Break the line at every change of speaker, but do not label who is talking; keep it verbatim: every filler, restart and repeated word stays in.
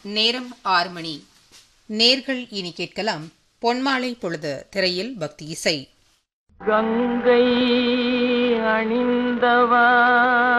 நேரம் ஆறு மணி. நேர்கள் இனி கேட்கலாம் பொன்மாலை பொழுது திரையில் பக்தி இசை.
கங்கை அணிந்தவா